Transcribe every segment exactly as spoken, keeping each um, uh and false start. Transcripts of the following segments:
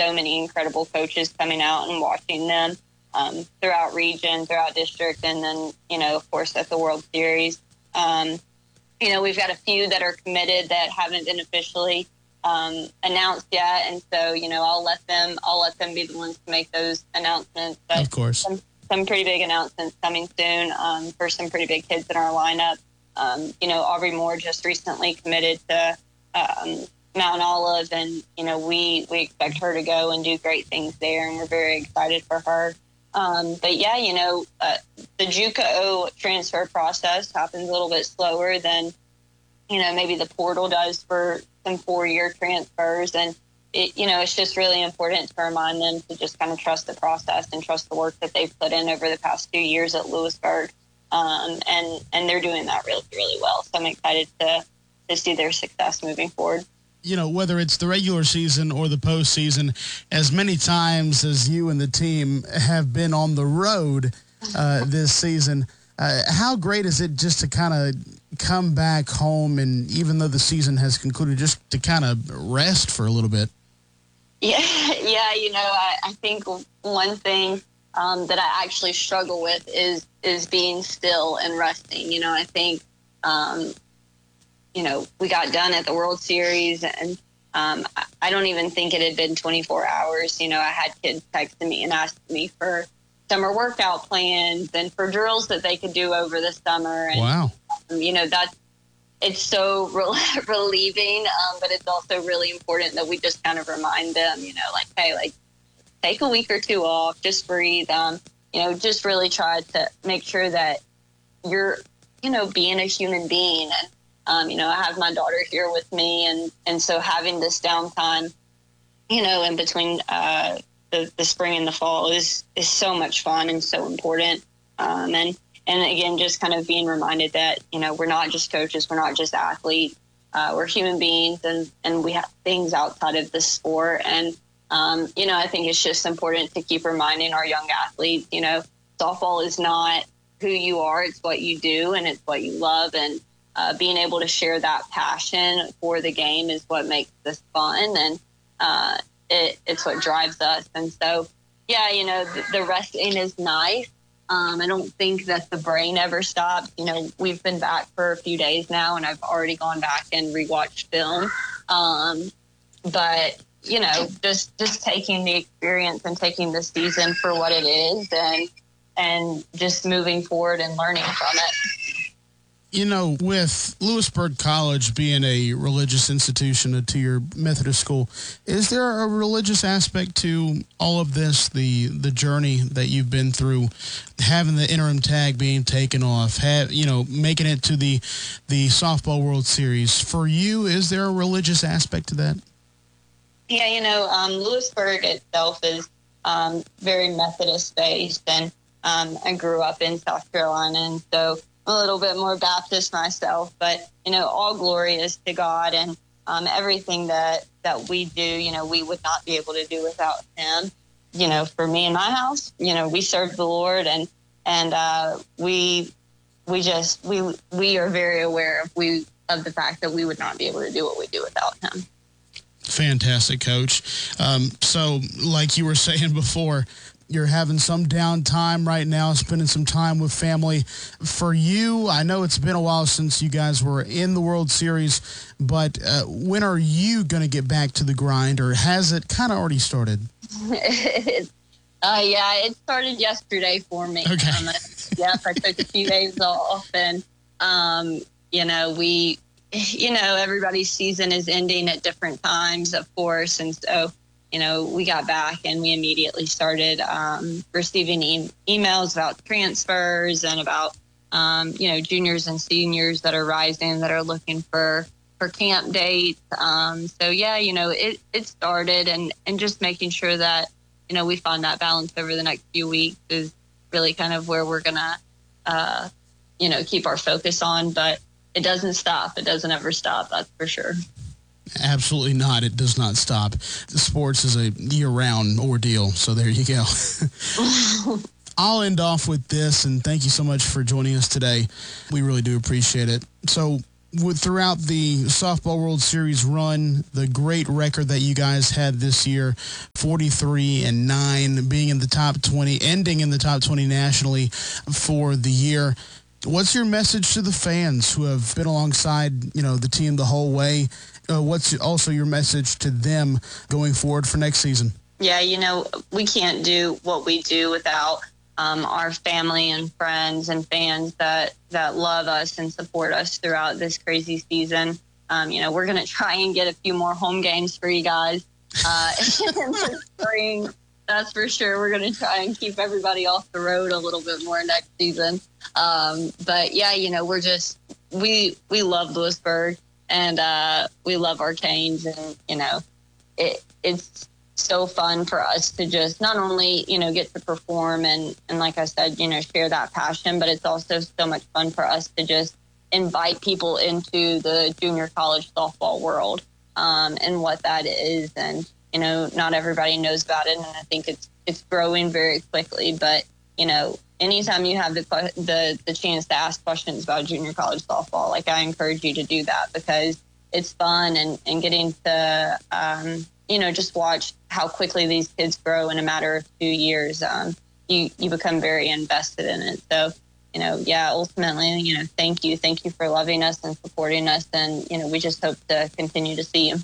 so many incredible coaches coming out and watching them um, throughout region, throughout district, and then, you know, of course, at the World Series. Um, you know, we've got a few that are committed that haven't been officially um, announced yet. And so, you know, I'll let them, I'll let them be the ones to make those announcements. But of course. Some, some pretty big announcements coming soon um, for some pretty big kids in our lineup. Um, you know, Aubrey Moore just recently committed to um, Mount Olive, and, you know, we, we expect her to go and do great things there, and we're very excited for her. Um, but, yeah, you know, uh, the JUCO transfer process happens a little bit slower than, you know, maybe the portal does for some four-year transfers. And, it, you know, it's just really important to remind them to just kind of trust the process and trust the work that they've put in over the past few years at Lewisburg. Um, and, and they're doing that really, really well. So I'm excited to, to see their success moving forward. You know, whether it's the regular season or the postseason, as many times as you and the team have been on the road uh, this season, uh, how great is it just to kind of come back home and, even though the season has concluded, just to kind of rest for a little bit? Yeah, yeah. You know, I, I think one thing um, that I actually struggle with is is being still and resting. You know, I think, um, you know, we got done at the World Series, and um, I, I don't even think it had been twenty-four hours. You know, I had kids texting me and asking me for summer workout plans and for drills that they could do over the summer. And, wow. Um, you know, that's, it's so re- relieving, um, but it's also really important that we just kind of remind them, you know, like, hey, like, take a week or two off, just breathe, um, you know, just really try to make sure that you're, you know, being a human being. And, um, you know, I have my daughter here with me, and, and so having this downtime, you know, in between uh, the, the spring and the fall is, is so much fun and so important. Um, and, and again, just kind of being reminded that, you know, we're not just coaches, we're not just athletes, uh, we're human beings, and, and we have things outside of the sport. And, um, you know, I think it's just important to keep reminding our young athletes, you know, softball is not who you are, it's what you do, and it's what you love. And uh, being able to share that passion for the game is what makes this fun, and uh, it, it's what drives us. And so, yeah, you know, the, the resting is nice. Um, I don't think that the brain ever stops. You know, we've been back for a few days now, and I've already gone back and rewatched film. Um, but, you know, just just taking the experience and taking the season for what it is, and and just moving forward and learning from it. You know, with Lewisburg College being a religious institution to your Methodist school, is there a religious aspect to all of this, the the journey that you've been through, having the interim tag being taken off, have, you know, making it to the the Softball World Series? For you, is there a religious aspect to that? Yeah, you know, um, Lewisburg itself is um, very Methodist-based, and um, I grew up in South Carolina, and so a little bit more Baptist myself, but, you know, all glory is to God, and um, everything that, that we do, you know, we would not be able to do without him. You know, for me and my house, you know, we serve the Lord, and, and uh, we, we just, we, we are very aware of we, of the fact that we would not be able to do what we do without him. Fantastic, Coach. Um, so like you were saying before, you're having some downtime right now, spending some time with family. For you, I know it's been a while since you guys were in the World Series, but uh, when are you going to get back to the grind, or has it kind of already started? uh, yeah, it started yesterday for me. Okay. Um, yep, I took a few days off, and, um, you know, we, you know, everybody's season is ending at different times, of course, and so, you know, we got back and we immediately started um, receiving e- emails about transfers and about, um, you know, juniors and seniors that are rising that are looking for, for camp dates. Um, so, yeah, you know, it, it started, and, and just making sure that, you know, we find that balance over the next few weeks is really kind of where we're going to, uh, you know, keep our focus on. But it doesn't stop. It doesn't ever stop. That's for sure. Absolutely not. It does not stop. Sports is a year-round ordeal, so there you go. I'll end off with this, and thank you so much for joining us today. We really do appreciate it. So with throughout the Softball World Series run, the great record that you guys had this year, forty-three and nine, being in the top twenty, ending in the top twenty nationally for the year. What's your message to the fans who have been alongside, you know, the team the whole way? Uh, what's also your message to them going forward for next season? Yeah, you know, we can't do what we do without um, our family and friends and fans that, that love us and support us throughout this crazy season. Um, you know, we're going to try and get a few more home games for you guys uh, in the spring. That's for sure. We're going to try and keep everybody off the road a little bit more next season. Um, but, yeah, you know, we're just we we love Lewisburg, and uh, we love our Canes. And, you know, it it's so fun for us to just not only, you know, get to perform and, and, like I said, you know, share that passion, but it's also so much fun for us to just invite people into the junior college softball world um, and what that is. And, you know, not everybody knows about it, and I think it's it's growing very quickly. But, you know, anytime you have the the the chance to ask questions about junior college softball, like, I encourage you to do that, because it's fun, and, and getting to, um, you know, just watch how quickly these kids grow in a matter of two years. Um, you, you become very invested in it. So, you know, yeah, ultimately, you know, thank you. Thank you for loving us and supporting us. And, you know, we just hope to continue to see you.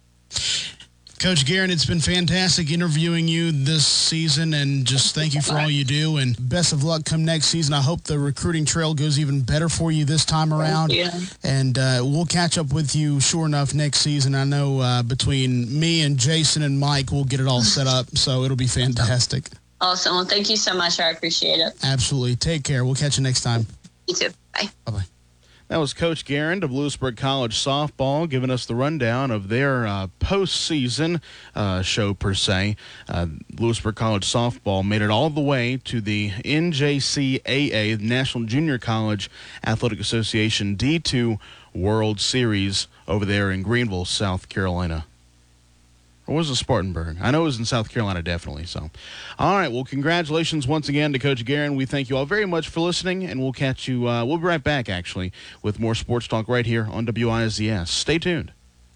Coach Guerin, it's been fantastic interviewing you this season, and just thank you for all you do, and best of luck come next season. I hope the recruiting trail goes even better for you this time around, and uh, we'll catch up with you, sure enough, next season. I know uh, between me and Jason and Mike, we'll get it all set up, so it'll be fantastic. Awesome. Well, thank you so much. I appreciate it. Absolutely. Take care. We'll catch you next time. You too. Bye. Bye-bye. That was Coach Guerin of Lewisburg College softball giving us the rundown of their uh, postseason uh, show, per se. Uh, Lewisburg College softball made it all the way to the N J C A A, National Junior College Athletic Association D two World Series over there in Greenville, South Carolina. Or was it Spartanburg? I know it was in South Carolina, definitely. So, all right. Well, congratulations once again to Coach Guerin. We thank you all very much for listening, and we'll catch you. Uh, we'll be right back, actually, with more sports talk right here on W I Z S. Stay tuned.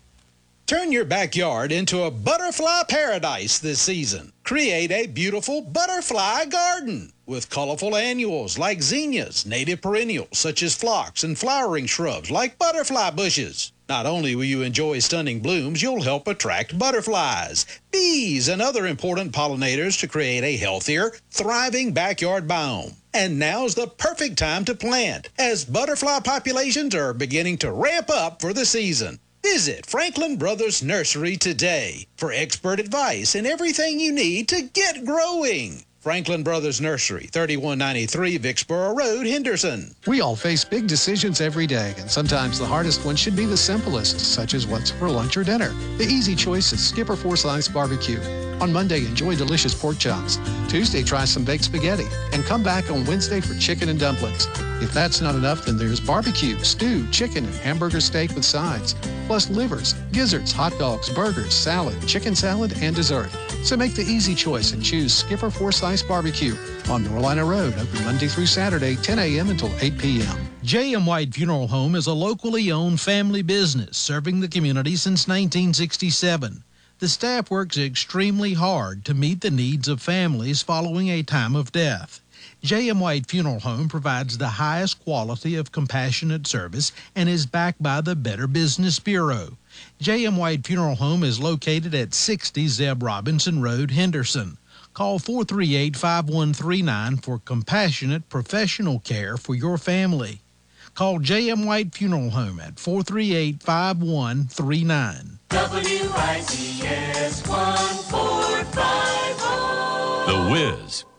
Turn your backyard into a butterfly paradise this season. Create a beautiful butterfly garden with colorful annuals like zinnias, native perennials such as phlox, and flowering shrubs like butterfly bushes. Not only will you enjoy stunning blooms, you'll help attract butterflies, bees, and other important pollinators to create a healthier, thriving backyard biome. And now's the perfect time to plant, as butterfly populations are beginning to ramp up for the season. Visit Franklin Brothers Nursery today for expert advice and everything you need to get growing. Franklin Brothers Nursery, thirty-one ninety-three Vicksboro Road, Henderson. We all face big decisions every day, and sometimes the hardest one should be the simplest, such as what's for lunch or dinner. The easy choice is Skipper Forsyth's Barbecue. On Monday, enjoy delicious pork chops. Tuesday, try some baked spaghetti. And come back on Wednesday for chicken and dumplings. If that's not enough, then there's barbecue, stew, chicken, and hamburger steak with sides, plus livers, gizzards, hot dogs, burgers, salad, chicken salad, and dessert. So make the easy choice and choose Skipper Forsyth's Barbecue on Norlina Road, open Monday through Saturday, ten a.m. until eight p.m. J M. White Funeral Home is a locally owned family business serving the community since nineteen sixty-seven. The staff works extremely hard to meet the needs of families following a time of death. J M. White Funeral Home provides the highest quality of compassionate service and is backed by the Better Business Bureau. J M. White Funeral Home is located at sixty Zeb Robinson Road, Henderson. Call four three eight, five one three nine for compassionate professional care for your family. Call J M. White Funeral Home at four three eight, five one three nine. W I Z S one four five zero. The Wiz